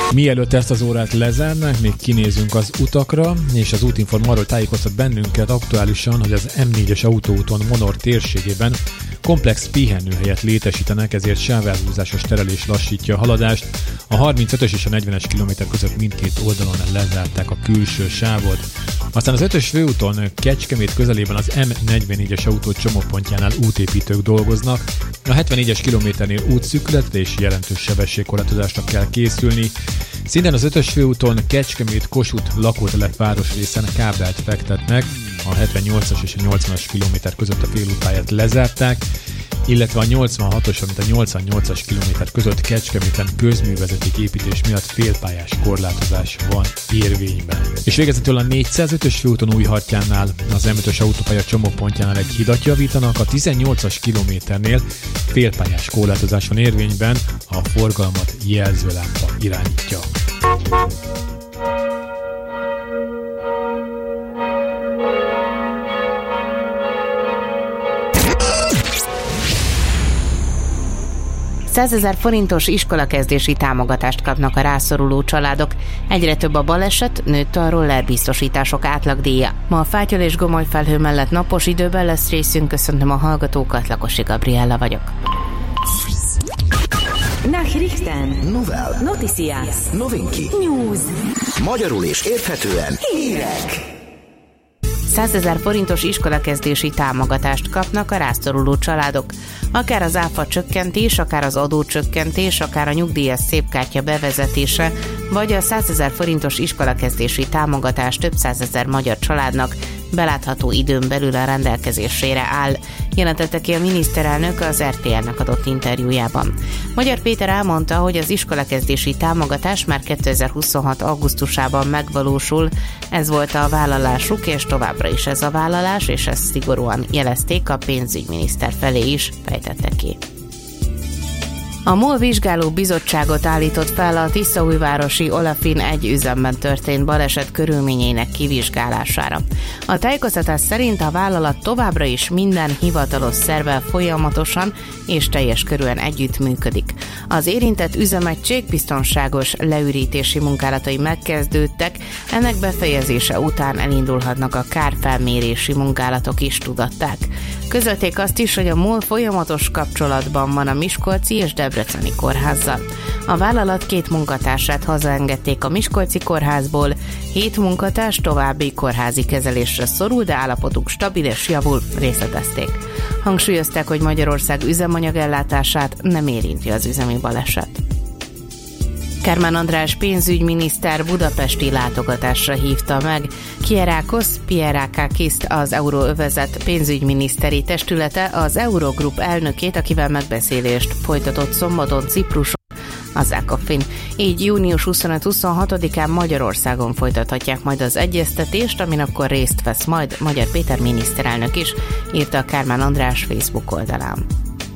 Mielőtt ezt az órát lezárnánk, még kinézünk az utakra, és az Útinform arról tájékoztat bennünket aktuálisan, hogy az M4-es autóúton Monor térségében komplex pihenőhelyet létesítenek, ezért sávelhúzásos terelés lassítja a haladást. A 35-ös és a 40-es kilométer között mindkét oldalon lezárták a külső sávot. Aztán az 5-ös főúton Kecskemét közelében az M44-es autó csomópontjánál útépítők dolgoznak. A 74-es kilométernél útszűkületre és jelentős sebességkorlátozásra kell készülni. Szintén az 5-ös főúton Kecskemét-Kossuth lakótelep városrészen kábelt fektetnek, a 78-as és a 80-as kilométer között a félútpályát lezárták, illetve a 86-os, amit a 88-as kilométer között Kecskeméten közművezeték építés miatt félpályás korlátozás van érvényben. És végezetül a 405-ös főúton Újhartyánnál, az M5-ös autópálya csomópontjánál egy hidat javítanak, a 18-as kilométernél félpályás korlátozás van érvényben, a forgalmat jelzőlámpa irányítja. $100,000 forintos iskolakezdési támogatást kapnak a rászoruló családok. Egyre több a baleset, nőtt a rollerbiztosítások átlagdíja. Ma a fátyol és gomoly felhő mellett napos időben lesz részünk, köszöntöm a hallgatókat, Lakosi Gabriella vagyok. Nachrichten, Novel, Noticias, Novinki, News, magyarul és érthetően hírek. $100,000 forintos iskolakezdési támogatást kapnak a rászoruló családok. Akár az áfa csökkentés, akár az adócsökkentés, akár a nyugdíjas szépkártya bevezetése, vagy a $100,000 forintos iskolakezdési támogatás több százezer magyar családnak belátható időn belül a rendelkezésére áll, jelentette ki a miniszterelnök az RTL-nek adott interjújában. Magyar Péter elmondta, hogy az iskolakezdési támogatás már 2026. augusztusában megvalósul, ez volt a vállalásuk, és továbbra is ez a vállalás, és ezt szigorúan jelezték a pénzügyminiszter felé is, fejtette ki. A MOL vizsgáló bizottságot állított fel a tiszaújvárosi Olefin 1 üzemben történt baleset körülményeinek kivizsgálására. A tájékoztatás szerint a vállalat továbbra is minden hivatalos szervvel folyamatosan és teljes körűen együttműködik. Az érintett üzemegység biztonságos leürítési munkálatai megkezdődtek, ennek befejezése után elindulhatnak a kárfelmérési munkálatok is, tudatták. Közölték azt is, hogy a MOL folyamatos kapcsolatban van a miskolci és debreceni kórházzal. A vállalat 2 munkatársát hazaengedték a miskolci kórházból, 7 munkatárs további kórházi kezelésre szorul, de állapotuk stabil és javul, részletezték. Hangsúlyozták, hogy Magyarország üzemanyagellátását nem érinti az üzemi baleset. Kármán András pénzügyminiszter budapesti látogatásra hívta meg Kyriakos Pierrakakiszt, az Euróövezet pénzügyminiszteri testülete, az Eurogroup elnökét, akivel megbeszélést folytatott szombaton Cipruson, az ECOFIN. Így június 25-26-án Magyarországon folytathatják majd az egyeztetést, amin akkor részt vesz majd Magyar Péter miniszterelnök is, írta a Kármán András Facebook oldalán.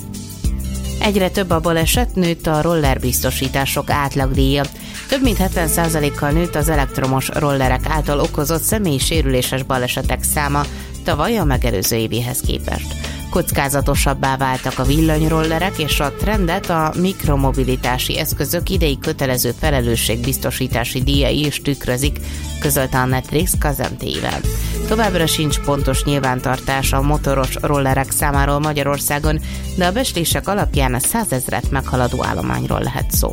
Egyre több a baleset, nőtt a rollerbiztosítások átlagdíja. Több mint 70%-kal nőtt az elektromos rollerek által okozott személyi sérüléses balesetek száma tavaly a megelőző évihez képest. Kockázatosabbá váltak a villanyrollerek, és a trendet a mikromobilitási eszközök idei kötelező felelősségbiztosítási díjai is tükrözik, közölte a Netrix KZMT-vel. Továbbra sincs pontos nyilvántartás a motoros rollerek számáról Magyarországon, de a becslések alapján a 100 000-et meghaladó állományról lehet szó.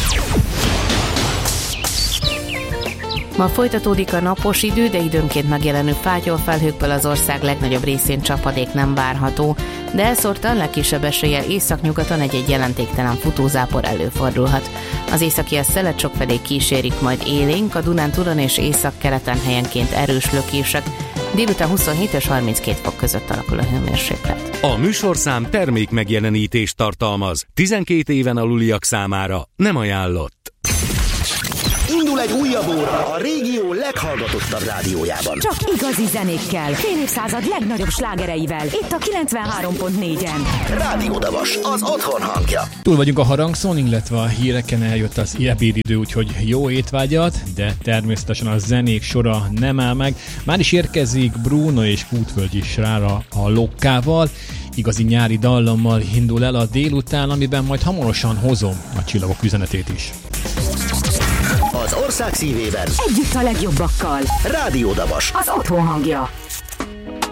Ma folytatódik a napos idő, de időnként megjelenő fátyolfelhőkből az ország legnagyobb részén csapadék nem várható, de elszórtan legkisebb eséllyel északnyugaton egy-egy jelentéktelen futózápor előfordulhat. Az északi szelet sokfelé kísérik majd élénk, a Dunántúlon és északkeleten helyenként erős lökések. Délután 27 és 32 fok között alakul a hőmérséklet. A műsorszám termék megjelenítést tartalmaz. 12 éven aluliak számára nem ajánlott. indul egy újabb óra a régió leghallgatottabb rádiójában. Csak igazi zenékkel, fél évszázad legnagyobb slágereivel, itt a 93.4-en. Rádió Davas, az otthon hangja. Túl vagyunk a harangszón, illetve a híreken, eljött az ebédidő, úgyhogy jó étvágyat, de természetesen a zenék sora nem áll meg. Már is érkezik Bruno és Kútvölgyi Srára a Lokkával. Igazi nyári dallammal indul el a délután, amiben majd hamarosan hozom a csillagok üzenetét is. Az ország szívében. Együtt a legjobbakkal. Rádió Dabas. Az otthon hangja.